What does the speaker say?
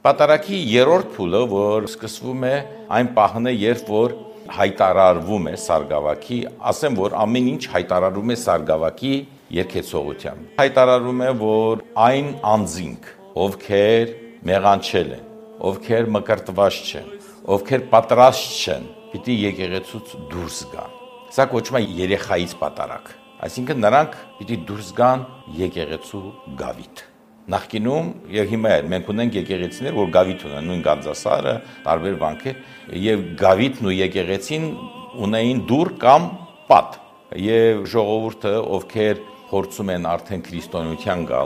Պատարագի երրորդ փուլը, որ սկսվում է այն պահն է, երբ որ հայտարարվում է Սարգսակի, ասեմ, որ ամեն ինչ հայտարարում է Սարգսակի երգեցողությամբ։ Հայտարարում է, որ այն անձինք, ովքեր մեղանչել են, ովքեր մկրտված չեն, ովքեր պատրաստ չեն, պիտի եկեղեցուց դուրս գան։ Սա կոչվում է երեխայից պատարագ։ Այսինքն նրանք պիտի դուրս գան եկեղեցու գավիթ։ Նախկինում եւ հիմա մենք ունենք եկեղեցիներ, որ գավիթ ունեն, նույն Գանձասարը, տարբեր վանքեր, եւ գավիթն ու եկեղեցին ունեին դուռ կամ պատ։ Եվ ժողովուրդը, ովքեր փորձում են արդեն քրիստոնեության գալ,